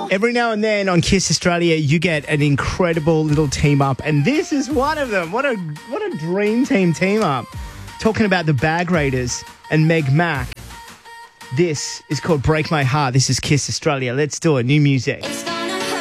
Every now and then on Kiss Australia, you get an incredible little team up, and this is one of them. What a dream team up. Talking about the Bag Raiders and Meg Mac. This is called Break My Heart. This is Kiss Australia. Let's do it. New music.